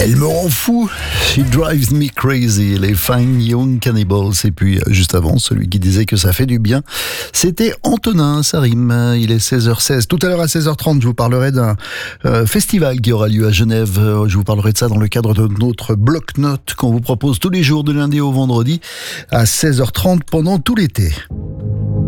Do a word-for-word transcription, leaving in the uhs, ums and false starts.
Elle me rend fou, She Drives Me Crazy, les Fine Young Cannibals. Et puis juste avant, celui qui disait que ça fait du bien, c'était Antonin, ça rime. Il est seize heures seize. Tout à l'heure à seize heures trente, je vous parlerai d'un euh, festival qui aura lieu à Genève. Je vous parlerai de ça dans le cadre de notre bloc-notes qu'on vous propose tous les jours de lundi au vendredi à seize heures trente pendant tout l'été.